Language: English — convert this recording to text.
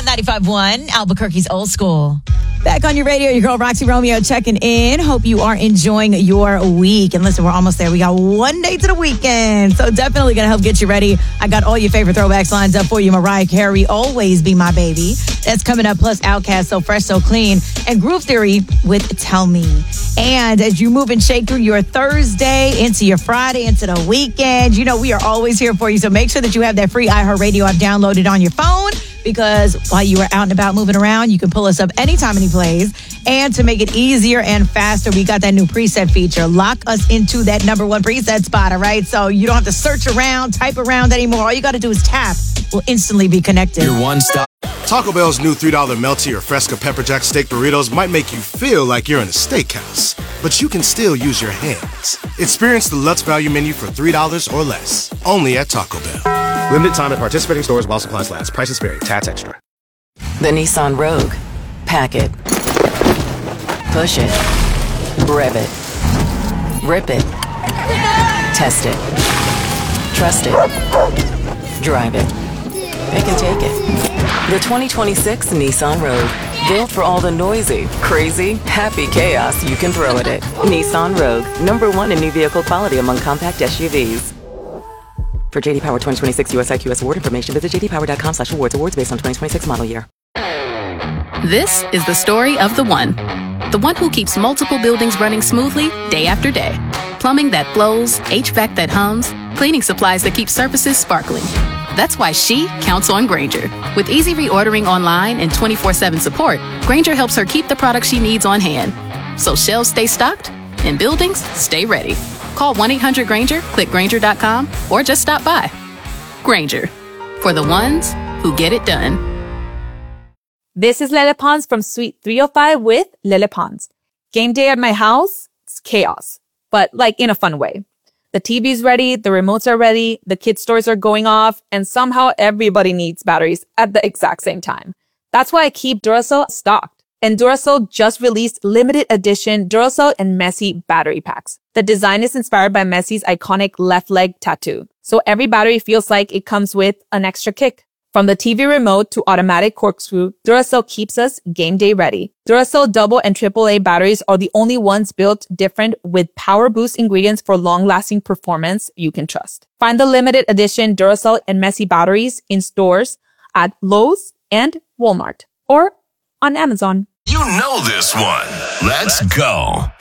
Hot 95.1, Albuquerque's Old School. Back on your radio, your girl Roxy Romeo checking in. Hope you are enjoying your week. And listen, we're almost there. We got one day to the weekend. So definitely going to help get you ready. I got all your favorite throwbacks lined up for you. Mariah Carey, Always Be My Baby. That's coming up. Plus Outkast, So Fresh, So Clean. And Groove Theory with Tell Me. And as you move and shake through your Thursday into your Friday, into the weekend, you know we are always here for you. So make sure that you have that free iHeartRadio app downloaded on your phone. Because while you are out and about moving around, you can pull us up anytime, any place. And to make it easier and faster, we got that new preset feature. Lock us into that number one preset spot, all right? So you don't have to search around, type around anymore. All you got to do is tap. We'll instantly be connected. Your one-stop. Taco Bell's new $3 melty or Fresca Pepper Jack steak burritos might make you feel like you're in a steakhouse, but you can still use your hands. Experience the Lutz Value Menu for $3 or less, only at Taco Bell. Limited time at participating stores while supplies last. Prices vary. Tax extra. The Nissan Rogue. Pack it. Push it. Rev it. Rip it. Test it. Trust it. Drive it. Pick and take it. The 2026 Nissan Rogue. Built for all the noisy, crazy, happy chaos you can throw at it. Nissan Rogue. #1 in new vehicle quality among compact SUVs. For JD Power 2026 US IQS award information, visit jdpower.com/awards. Awards based on 2026 model year. This is the story of the one. The one who keeps multiple buildings running smoothly day after day. Plumbing that flows, HVAC that hums, cleaning supplies that keep surfaces sparkling. That's why she counts on Grainger. With easy reordering online and 24/7 support, Grainger helps her keep the products she needs on hand. So shelves stay stocked and buildings stay ready. Call 1-800-GRAINGER, click Grainger.com, or just stop by. Grainger, for the ones who get it done. This is Lele Pons from Suite 305 with Lele Pons. Game day at my house, it's chaos, but like in a fun way. The TV's ready, the remotes are ready, the kids' toys are going off, and somehow everybody needs batteries at the exact same time. That's why I keep Duracell stocked. And Duracell just released limited edition Duracell and Messi battery packs. The design is inspired by Messi's iconic left leg tattoo. So every battery feels like it comes with an extra kick. From the TV remote to automatic corkscrew, Duracell keeps us game day ready. Duracell double and AAA batteries are the only ones built different with power boost ingredients for long-lasting performance you can trust. Find the limited edition Duracell and Messi batteries in stores at Lowe's and Walmart or on Amazon. You know this one. Let's go.